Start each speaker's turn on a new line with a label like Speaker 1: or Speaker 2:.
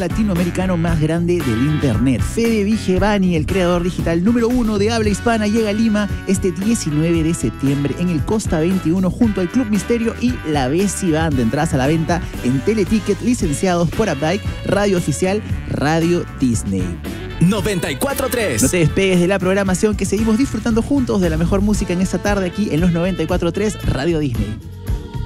Speaker 1: latinoamericano más grande del internet. Fede Vigevani, el creador digital número 1 de habla hispana, llega a Lima este 19 de septiembre en el Costa 21 junto al Club Misterio y la Bessie Band. Entradas a la venta en Teleticket, licenciados por Updike, radio oficial Radio Disney.
Speaker 2: 94.3.
Speaker 1: No te despegues de la programación, que seguimos disfrutando juntos de la mejor música en esta tarde aquí en los 94.3 Radio Disney.